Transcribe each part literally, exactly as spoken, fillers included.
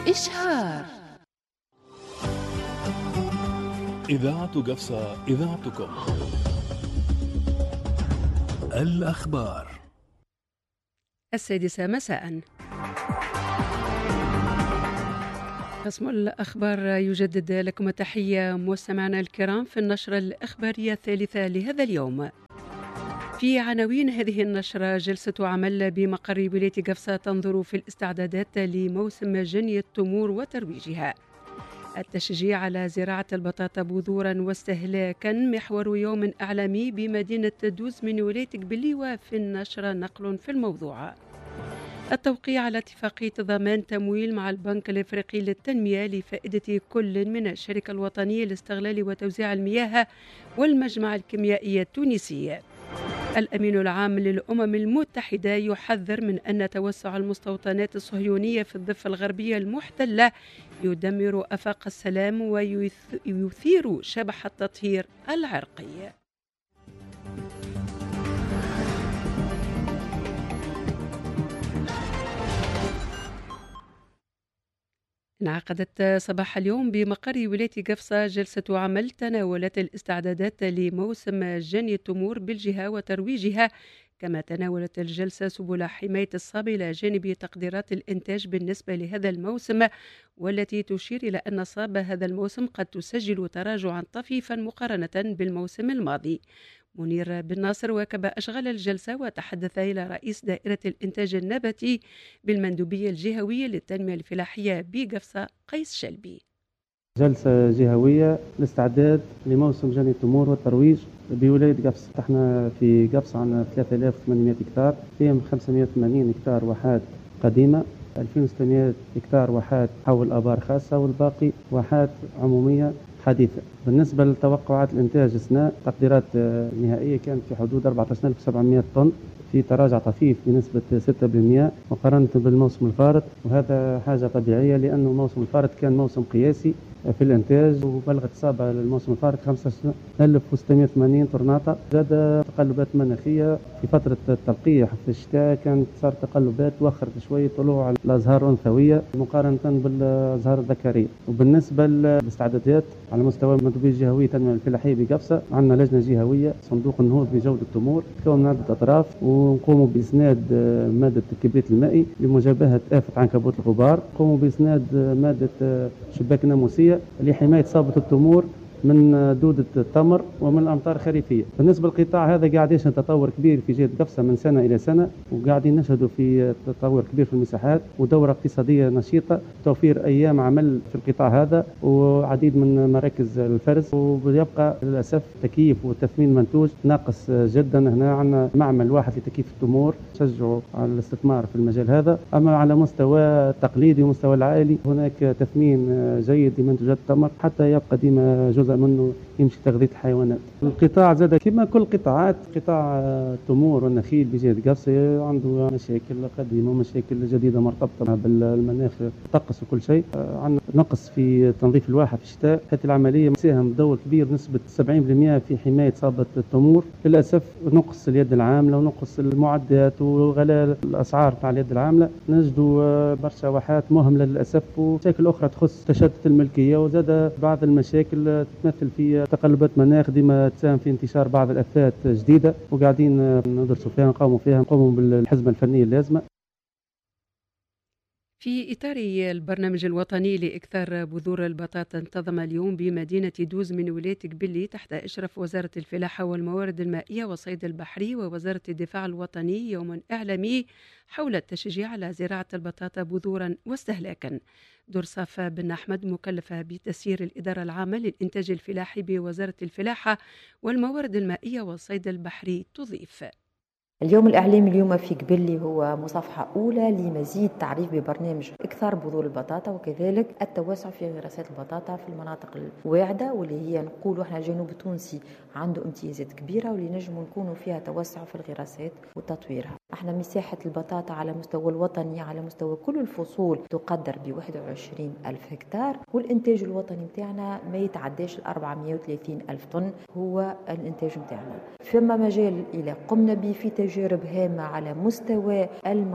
إشهار. إذاعة قفصة، إذاعتكم. الأخبار السادسة مساء. قسم الأخبار يجدد لكم التحية مستمعنا الكرام في النشرة الإخبارية الثالثة لهذا اليوم. في عناوين هذه النشرة: جلسة عمل بمقر ولاية قفصة تنظر في الاستعدادات لموسم جني التمور وترويجها. التشجيع على زراعة البطاطا بذورا واستهلاكا محور يوم إعلامي بمدينة دوز من ولاية قبلي، وفي النشرة نقل في الموضوع. التوقيع على اتفاقية ضمان تمويل مع البنك الإفريقي للتنمية لفائدة كل من الشركة الوطنية لاستغلال وتوزيع المياه والمجمع الكيميائي التونسي. الأمين العام للأمم المتحدة يحذر من أن توسع المستوطنات الصهيونية في الضفة الغربية المحتلة يدمر آفاق السلام ويثير شبح التطهير العرقي. انعقدت صباح اليوم بمقر ولاية قفصة جلسة عمل تناولت الاستعدادات لموسم جني التمور بالجهة وترويجها، كما تناولت الجلسة سبل حماية الصاب إلى جانب تقديرات الإنتاج بالنسبة لهذا الموسم، والتي تشير إلى أن صاب هذا الموسم قد تسجل تراجعا طفيفا مقارنة بالموسم الماضي. منير بن ناصر واكب أشغال الجلسة وتحدث إلى رئيس دائرة الإنتاج النباتي بالمندوبية الجهوية للتنمية الفلاحية بقفصة قيس شلبي. جلسة جهوية للاستعداد لموسم جني التمور والترويج بولاية قفصة. احنا في قفصة عندنا ثلاثة آلاف وثمانمائة هكتار، فيهم خمسمائة وثمانين هكتار واحات قديمة، ألفين وستمائة هكتار واحات حول آبار خاصة، والباقي واحات عمومية حديثة. بالنسبة لتوقعات الإنتاج السنة، تقديرات نهائية كانت في حدود أربعة عشر ألف وسبعمائة طن، في تراجع طفيف بنسبة ستة بالمئة مقارنة بالموسم الفارط، وهذا حاجة طبيعية لأنه الموسم الفارط كان موسم قياسي في الإنتاج، وبلغت إصابة للموسم الفارط خمسة عشر ألف وستمائة وثمانين طرناطة. زاد تقلبات مناخية في فترة التلقيح في الشتاء، كانت صار تقلبات وخرت شوية طلوع الأزهار الأنثوية مقارنة بالأزهار الذكرية. وبالنسبة للاستعدادات على مستوى المندوبية الجهوية التنمية الفلاحية بقفصة، عندنا لجنة جهوية صندوق النهوض بجودة التمور تكون من عدة أطراف، ونقوموا بإسناد مادة الكبريت المائي لمجابهة آفة عنكبوت الغبار، نقوموا بإسناد مادة شباك ناموسية لحماية صابة التمور من دودة التمر ومن الأمطار الخريفية. بالنسبة للقطاع هذا قاعد يشهد تطور كبير في جهة قفصة من سنة إلى سنة، وقاعدين نشهدوا في تطور كبير في المساحات ودورة اقتصادية نشيطة، توفير أيام عمل في القطاع هذا وعديد من مراكز الفرز. ويبقى للأسف تكييف وتثمين منتوج ناقص جدا. هنا عندنا معمل واحد لتكييف التمور، شجعوا على الاستثمار في المجال هذا. أما على مستوى التقليدي ومستوى العائلي هناك تثمين جيد لمنتوجات التمر حتى يبقى ديما جزء منه يمشي تغذية الحيوانات. القطاع زاد كما كل قطاعات، قطاع التمور والنخيل بجهة قفصة عنده مشاكل قديمة ومشاكل جديدة مرتبطة بالمناخ، طقس وكل شيء. عندنا نقص في تنظيف الواحة في الشتاء، هذه العملية مساهم بدور كبير نسبة سبعين بالمئة في حماية صابة التمور. للأسف نقص اليد العاملة ونقص المعدات وغلاء الأسعار تاع اليد العاملة، نجدوا برشا واحات مهملة للأسف، ومشاكل أخرى تخص تشتت الملكية، وزاد بعض المشاكل تمثل في تقلبات مناخ ديما تساهم في انتشار بعض الآفات جديدة، وقاعدين ندرسوا فيها نقوموا فيها نقوموا بالحزمة الفنية اللازمة. في إطار البرنامج الوطني لإكثار بذور البطاطا، انتظم اليوم بمدينة دوز من ولاية قبلي تحت إشراف وزارة الفلاحة والموارد المائية والصيد البحري ووزارة الدفاع الوطني يوم إعلامي حول التشجيع على زراعة البطاطا بذورا واستهلاكا. درصاف بن أحمد مكلفة بتسيير الإدارة العامة للإنتاج الفلاحي بوزارة الفلاحة والموارد المائية والصيد البحري تضيف: اليوم الإعلامي اليوم في قبلي هو مصافحة أولى لمزيد تعريف ببرنامج إكثار بذور البطاطا، وكذلك التوسع في غراسات البطاطا في المناطق الواعدة، واللي هي نقولوا احنا الجنوب التونسي عنده امتيازات كبيرة واللي نجموا نكونوا فيها توسع في الغراسات وتطويرها. احنا مساحة البطاطا على مستوى الوطني على مستوى كل الفصول تقدر ب واحد وعشرين ألف هكتار، والإنتاج الوطني متاعنا ما يتعداش أربعمائة وثلاثين ألف طن هو الإنتاج متاعنا. فما مجال إلى قمنا به في تجارب هامة على مستوى المناطق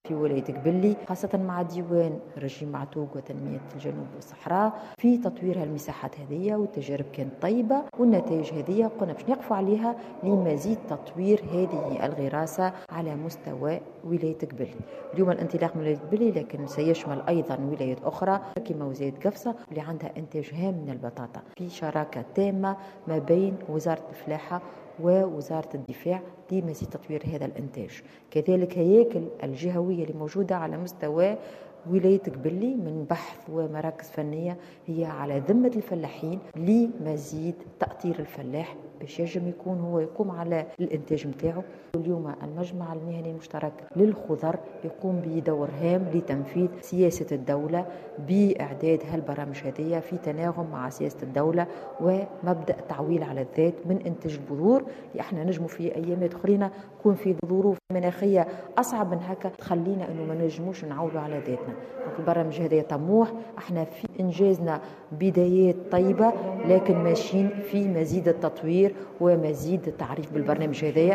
في ولاية قبلي، خاصة مع ديوان رجيم معتوق وتنمية الجنوب والصحراء في تطوير هالمساحات هذه، والتجارب كانت طيبة والنتائج هذه قلنا باش نقفوا عليها لمزيد تطوير هذه الغراسة على مستوى ولاية قبلي. اليوم الانطلاق من ولاية قبلي لكن سيشمل أيضا ولايات أخرى كما ولاية قفصة اللي عندها إنتاج هام من البطاطا في شراكة تامة ما بين وزارة الفلاحة ووزارة الدفاع لمزيد تطوير هذا الإنتاج. كذلك هياكل الجهوية اللي موجودة على مستوى ولاية قبلي من بحث ومراكز فنية هي على ذمة الفلاحين لمزيد تأطير الفلاح باش يجب يكون هو يقوم على الإنتاج متاعه. اليوم المجمع المهني المشترك للخضر يقوم بدور هام لتنفيذ سياسة الدولة بإعداد هالبرامج هذه في تناغم مع سياسة الدولة ومبدأ التعويل على الذات من إنتاج البذور اللي احنا نجموا في أيامات أخرين يكون في ظروف مناخية أصعب من هكا تخلينا إنه ما نجموش نعولوا على ذاتنا. البرامج هذه طموح، احنا في إنجازنا بدايات طيبة لكن ماشيين في مزيد التطوير ومزيد التعريف بالبرنامج هذا.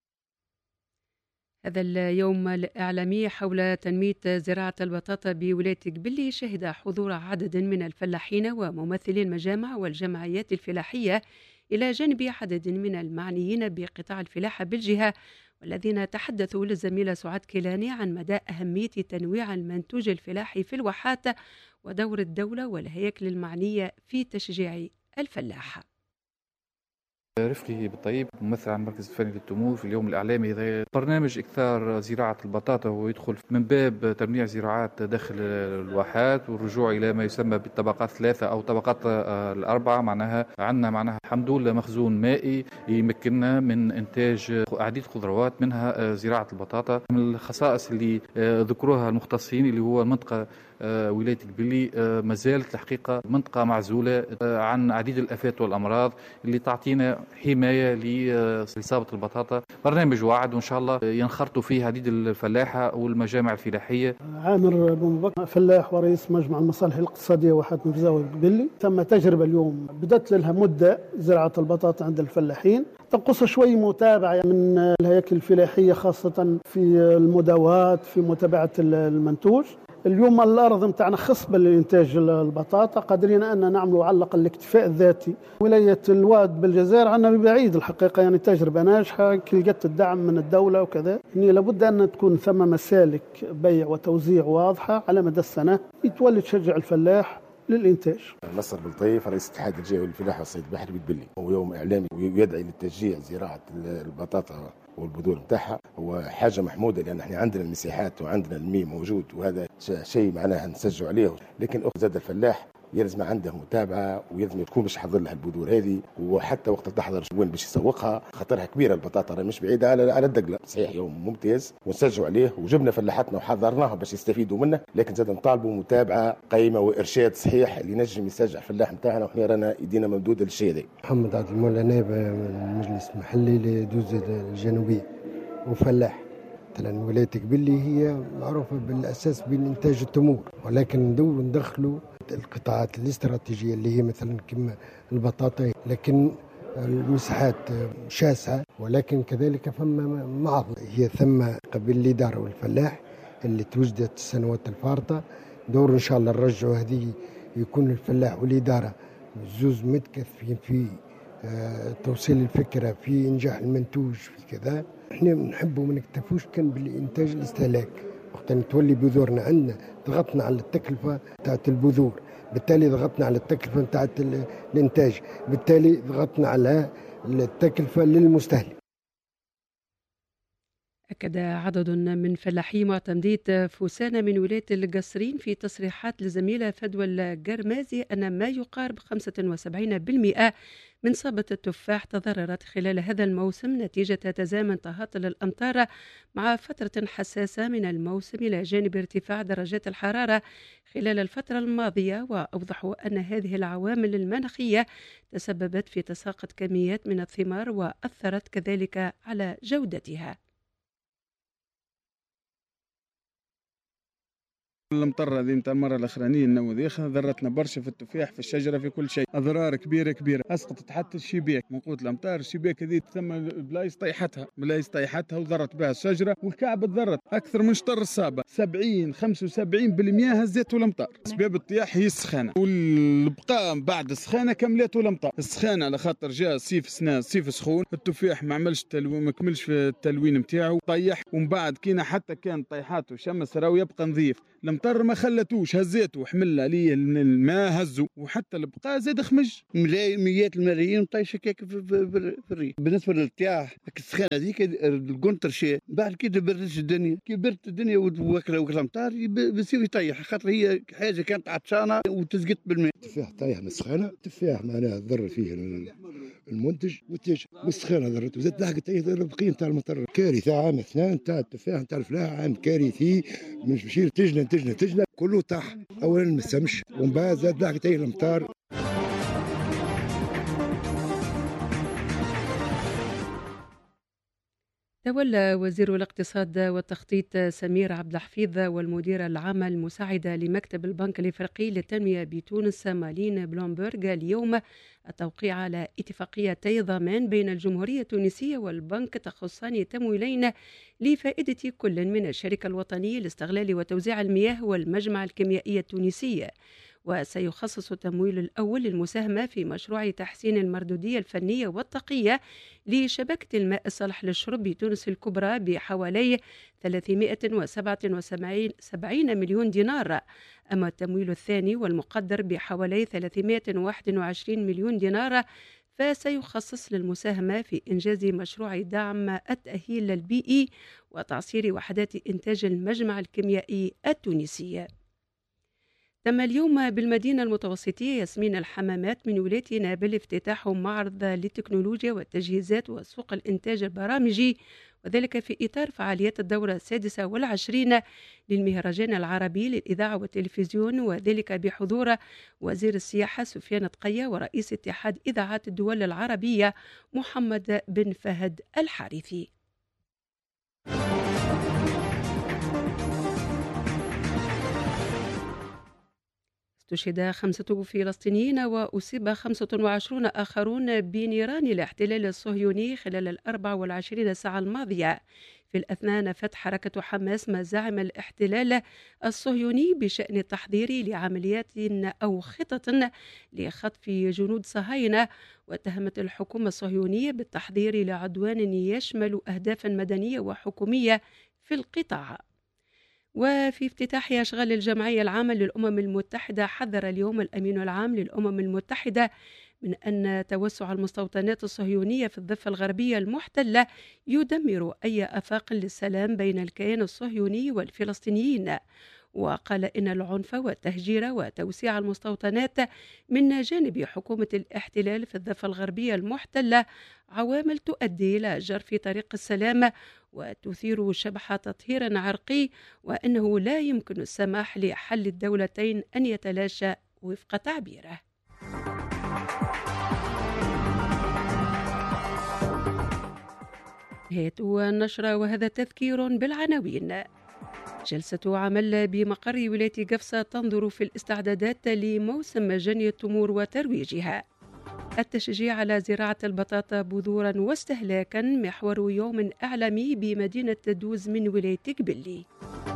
هذا اليوم الإعلامي حول تنمية زراعة البطاطا بولاية قبلي شهد حضور عدد من الفلاحين وممثلي المجامع والجمعيات الفلاحية إلى جانب عدد من المعنيين بقطاع الفلاحة بالجهة، والذين تحدثوا للزميلة سعاد كيلاني عن مدى أهمية تنويع المنتوج الفلاحي في الواحات ودور الدولة والهياكل المعنية في تشجيع الفلاحة. رفقي بالطيب ممثل عن المركز الفني للتمور في اليوم الإعلامي. برنامج إكثار زراعة البطاطا ويدخل من باب تنويع زراعات داخل الواحات والرجوع إلى ما يسمى بالطبقات الثلاثة أو طبقات الأربعة. معناها عندنا معناها الحمد لله مخزون مائي يمكننا من إنتاج عديد خضروات منها زراعة البطاطا. من الخصائص اللي ذكروها المختصين اللي هو منطقة ولاية قبلي ما زالت الحقيقة منطقة معزولة عن عديد الآفات والأمراض اللي تعطينا حماية لإصابة البطاطا. برنامج واعد وإن شاء الله ينخرطوا فيه عديد الفلاحة والمجامع الفلاحية. عامر بن بكر فلاح ورئيس مجمع المصالح الاقتصادية واحد مفزاوي قبلي. تم تجربة اليوم بدأت لها مدة زراعة البطاطا عند الفلاحين، تنقص شوي متابعة من الهياكل الفلاحية خاصة في المداوات في متابعة المنتوج. اليوم الأرض متاعنا خصبة لإنتاج البطاطا، قادرين أن نعملوا على الأقل الاكتفاء الذاتي. ولاية الواد بالجزائر عنا ببعيد الحقيقة، يعني تجربة ناجحة لقت الدعم من الدولة وكذا. يعني لابد أن تكون ثم مسالك بيع وتوزيع واضحة على مدى السنة يتولي تشجع الفلاح للإنتاج. نصر بالطيف رئيس اتحاد الجهوي للفلاحة والصيد البحري بتبلي. هو يوم إعلامي ويدعي للتشجيع زراعة البطاطا والبذور نتاعها، هو حاجه محموده لان احنا عندنا المساحات وعندنا المي موجود وهذا شيء معناها نسجلوا عليه. لكن اخ زاد الفلاح يلزم عنده متابعه ويلزم تكون باش يحضر لها البذور هذه، وحتى وقت تحضر وين باش يسوقها، خاطرها كبيره البطاطا مش بعيده على على الدقله. صحيح يوم ممتاز ونسجلوا عليه وجبنا فلاحتنا وحضرناهم باش يستفيدوا منه، لكن زاد نطالبوا متابعه قيمه وارشاد صحيح اللي نجم يسجع الفلاح نتاعنا، وحنا رانا ايدينا ممدوده للشيء هذا. محمد عبد المولى نائب المجلس المحلي لدوز الجنوبيه وفلاح. مثلا ولاية قبلي هي معروفة بالأساس بالإنتاج التمور، ولكن ندور ندخلوا القطاعات الاستراتيجية اللي هي مثلا كما البطاطا، لكن المساحات شاسعة ولكن كذلك فما معضلة هي ثم قبل الإدارة والفلاح اللي توجدت السنوات الفارطة. دور إن شاء الله نرجعوا هذه، يكون الفلاح والإدارة زوز متكثفين في توصيل الفكرة في إنجاح المنتوج في كذا. احنا نحبوا ما نكتفوش كان بالإنتاج الاستهلاك، وقت تولي بذورنا عندنا ضغطنا على التكلفة بتاعت البذور، بالتالي ضغطنا على التكلفة بتاعت الإنتاج، بالتالي ضغطنا على التكلفة للمستهلك. أكد عدد من فلاحي معتمدية فوسانة من ولاية القصرين في تصريحات لزميلة فدوى القرمازي أن ما يقارب خمسة وسبعين بالمئة من صابة التفاح تضررت خلال هذا الموسم نتيجة تزامن تهاطل الأمطار مع فترة حساسة من الموسم إلى جانب ارتفاع درجات الحرارة خلال الفترة الماضية. وأوضحوا أن هذه العوامل المناخية تسببت في تساقط كميات من الثمار وأثرت كذلك على جودتها. المطر هذه نتاع المره الاخرانيه النوذيخه ضرتنا برشا في التفاح في الشجره في كل شيء، اضرار كبيره كبيره، اسقطت حتى الشباك من قوه الامطار، الشباك هذه ثم بلايص طيحتها بلايص طيحتها وضرت بها الشجره، والكعبه تضرت اكثر من شطر الصابه، سبعين خمسة وسبعين بالمئة هزته الامطار. اسباب الطياح هي السخانه، والبقاء بعد السخانه كملته الامطار، السخانه على خاطر جاء صيف سنه صيف سخون، التفاح ما عملش تلوين ما كملش في التلوين نتاعو طيح، ومن بعد كينا حتى كان طيحاته شمس راهو يبقى نظيف، الامطار ما خلتوش هزيته وحمل عليه الماء هزه، وحتى البقاء زاد خمج مئات الملايين طايشه كيك في, في, في الريف. بالنسبه للارتياح السخانه هذيك القنطر شيء بعد كي بردت الدنيا كي بردت الدنيا وكلا وكلا الامطار بصير يطيح، خاطر هي حاجه كانت عطشانه وتسقط بالماء. التفاح طايح من السخانه، التفاح معناها ضر فيه المنتج والتاجر، والسخانه ضرت وزاد لحقت البقيه نتاع المطر. كارثه عام اثنان نتاع التفاح نتاع الفلاحه، عام كارثي مش مشي تجنه تجنه تجنه كله طاح، اولا ما سمش ومن بعد زاد لحقت الامطار. تولى وزير الاقتصاد والتخطيط سمير عبد الحفيظ والمديرة العامة المساعدة لمكتب البنك الإفريقي للتنمية بتونس مالين بلومبرغ اليوم التوقيع على اتفاقيتي ضمان بين الجمهورية التونسية والبنك تخصان تمويلين لفائدة كل من الشركة الوطنية لاستغلال وتوزيع المياه والمجمع الكيميائي التونسي. وسيخصص التمويل الأول للمساهمة في مشروع تحسين المردودية الفنية والتقية لشبكة الماء الصالح للشرب بتونس الكبرى بحوالي ثلاثمائة وسبعة وسبعين مليون دينار. أما التمويل الثاني والمقدر بحوالي ثلاثمائة وواحد وعشرين مليون دينار فسيخصص للمساهمة في إنجاز مشروع دعم التأهيل البيئي وتعصير وحدات إنتاج المجمع الكيميائي التونسي. تم اليوم بالمدينة المتوسطية ياسمين الحمامات من ولاية نابل افتتاح معرض للتكنولوجيا والتجهيزات وسوق الإنتاج البرامجي، وذلك في إطار فعاليات الدورة السادسة والعشرين للمهرجان العربي للإذاعة والتلفزيون، وذلك بحضور وزير السياحة سفيان طقية ورئيس اتحاد إذاعات الدول العربية محمد بن فهد الحارثي. استشهد خمسة فلسطينيين وأصيب خمسة وعشرون آخرون بنيران الاحتلال الصهيوني خلال الأربع والعشرين ساعة الماضية. في الأثناء نفت حركة حماس مزاعم الاحتلال الصهيوني بشأن التحضير لعمليات أو خطط لخطف جنود صهاينة، واتهمت الحكومة الصهيونية بالتحضير لعدوان يشمل أهدافا مدنية وحكومية في القطاع. وفي افتتاح أشغال الجمعية العامة للأمم المتحدة، حذر اليوم الأمين العام للأمم المتحدة من أن توسع المستوطنات الصهيونية في الضفة الغربية المحتلة يدمر أي آفاق للسلام بين الكيان الصهيوني والفلسطينيين. وقال إن العنف والتهجير وتوسيع المستوطنات من جانب حكومة الاحتلال في الضفة الغربية المحتلة عوامل تؤدي إلى جرف طريق السلام وتثير شبح تطهير عرقي، وأنه لا يمكن السماح لحل الدولتين أن يتلاشى وفق تعبيره. نهاية النشرة وهذا تذكير بالعناوين. جلسة عمل بمقر ولاية قفصة تنظر في الاستعدادات لموسم جني التمور وترويجها. التشجيع على زراعة البطاطا بذورا واستهلاكا محور يوم إعلامي بمدينة دوز من ولاية قبلي.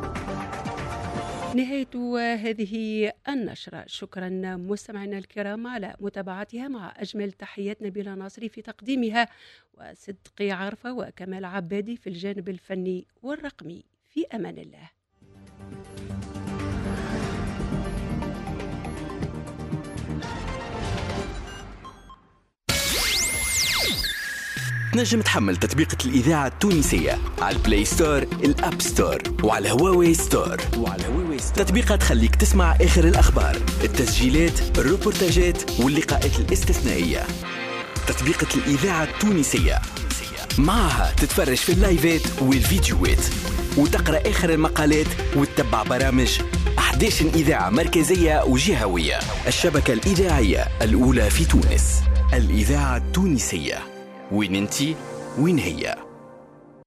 نهاية هذه النشرة. شكرا مستمعينا الكرام على متابعتها، مع أجمل تحيات نبيلة ناصري في تقديمها وصدقي عارفة وكمال عبادي في الجانب الفني والرقمي. في أمان الله. تنجم تحمل تطبيقة الإذاعة التونسية على البلاي ستور، الأب ستور، وعلى هواوي ستور. وعلى هواوي ستور تطبيقة تخليك تسمع آخر الأخبار، التسجيلات، الروبورتاجات واللقاءات الاستثنائية. تطبيقة الإذاعة التونسية معها تتفرج في اللايفات والفيديوهات وتقرأ آخر المقالات وتتبع برامج أحداث إذاعة مركزية وجهوية. الشبكة الإذاعية الأولى في تونس، الإذاعة التونسية. وين انتي وين هي؟